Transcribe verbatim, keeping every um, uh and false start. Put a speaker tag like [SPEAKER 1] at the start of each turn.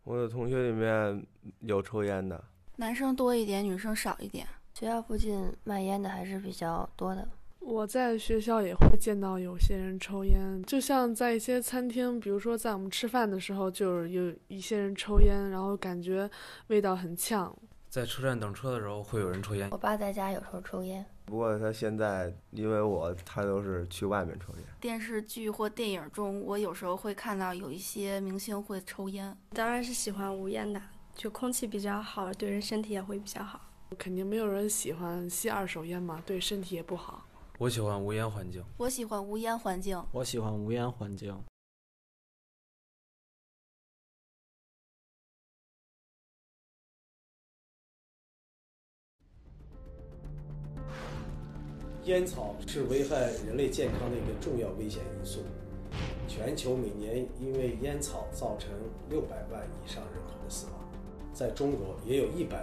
[SPEAKER 1] 我的同学里面有抽烟的，
[SPEAKER 2] 男生多一点，女生少一点。
[SPEAKER 3] 学校附近卖烟的还是比较多的。
[SPEAKER 4] 我在学校也会见到有些人抽烟，就像在一些餐厅，比如说在我们吃饭的时候，就是有一些人抽烟，然后感觉味道很呛。
[SPEAKER 5] 在车站等车的时候会有人抽烟。
[SPEAKER 3] 我爸在家有时候抽烟，
[SPEAKER 1] 不过他现在因为我他都是去外面抽烟。
[SPEAKER 2] 电视剧或电影中，我有时候会看到有一些明星会抽烟。
[SPEAKER 6] 当然是喜欢无烟的，就空气比较好，对人身体也会比较好。
[SPEAKER 4] 肯定没有人喜欢吸二手烟嘛，对身体也不好。
[SPEAKER 5] 我喜欢无烟环境。
[SPEAKER 2] 我喜欢无烟环境。
[SPEAKER 7] 我喜欢无烟环境。
[SPEAKER 8] 烟草是危害人类健康的一个重要危险因素。全球每年因为烟草造成六百万以上人口的死亡，在中国也有一百